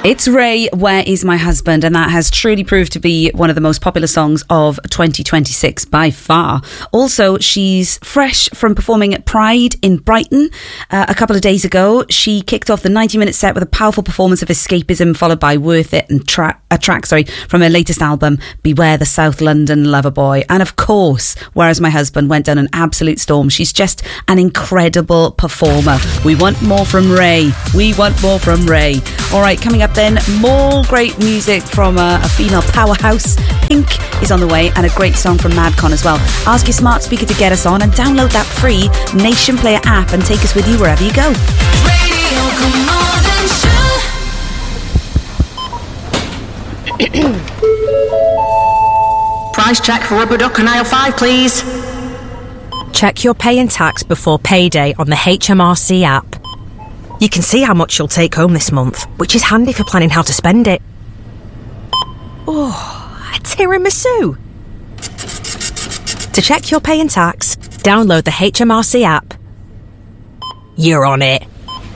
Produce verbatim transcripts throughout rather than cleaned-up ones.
It's Ray, Where Is My Husband? And that has truly proved to be one of the most popular songs of twenty twenty-six by far. Also, she's fresh from performing at Pride in Brighton uh, a couple of days ago. She kicked off the ninety minute set with a powerful performance of Escapism, followed by Worth It and tra- a track sorry, from her latest album, Beware the South London Lover Boy. And of course, Where Is My Husband went down an absolute storm. She's just an incredible performer. We want more from Ray. We want more from Ray. All right, coming up then, more great music from a, a female powerhouse. Pink is on the way, and a great song from Madcon as well. Ask your smart speaker to get us on and download that free Nation Player app and take us with you wherever you go. Radio, come on and show. Price check for rubber duck and aisle five, please. Check your pay and tax before payday on the H M R C app. You can see how much you'll take home this month, which is handy for planning how to spend it. Oh, a tiramisu! To check your pay and tax, download the H M R C app. You're on it.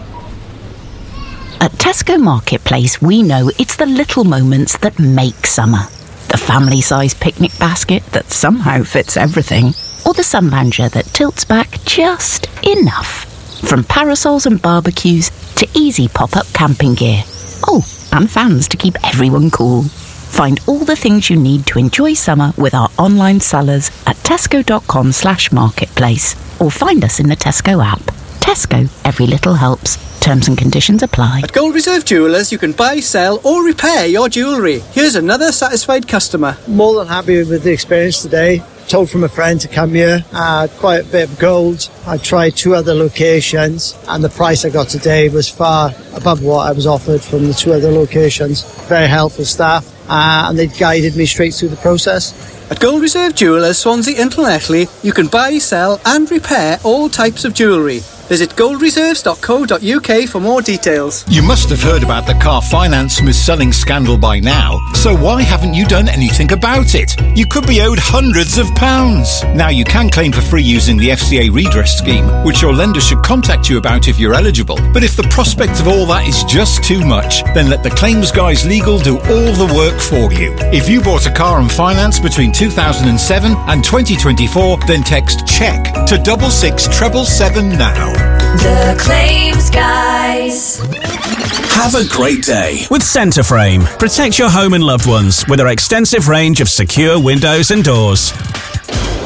At Tesco Marketplace, we know it's the little moments that make summer. The family-sized picnic basket that somehow fits everything, or the sunlounger that tilts back just enough. From parasols and barbecues to easy pop-up camping gear. Oh, and fans to keep everyone cool. Find all the things you need to enjoy summer with our online sellers at tesco.com slash marketplace, or find us in the Tesco app. Tesco, every little helps. Terms and conditions apply. At Gold Reserve Jewellers, you can buy, sell or repair your jewellery. Here's another satisfied customer. More than happy with the experience today. Told from a friend to come here. I had quite a bit of gold. I tried two other locations, and the price I got today was far above what I was offered from the two other locations. Very helpful staff, uh, and they guided me straight through the process. At Gold Reserve Jewellers, Swansea and Llanelli, you can buy, sell and repair all types of jewellery. Visit gold reserves dot co dot uk for more details. You must have heard about the car finance mis-selling scandal by now, so why haven't you done anything about it? You could be owed hundreds of pounds. Now you can claim for free using the F C A redress scheme, which your lender should contact you about if you're eligible. But if the prospect of all that is just too much, then let the Claims Guys Legal do all the work for you. If you bought a car on finance between two thousand seven and twenty twenty-four, then text CHECK to double six treble seven now. The Claims Guys. Have a great day with Centreframe. Protect your home and loved ones with our extensive range of secure windows and doors.